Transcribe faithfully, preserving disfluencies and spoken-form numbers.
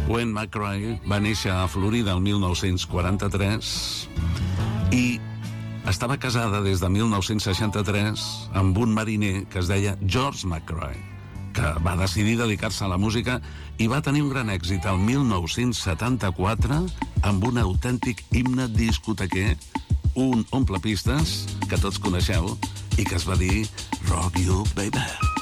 Wayne McCoy va néixer a Florida el mil nou-cents quaranta-tres i estava casada des de mil nou-cents seixanta-tres amb un mariner que es deia George McCoy, que va decidir dedicar-se a la música i va tenir un gran èxit el mil nou-cents setanta-quatre amb un autèntic himne discotequer, un omplepistes que tots coneixeu i que es va dir Rock You Baby.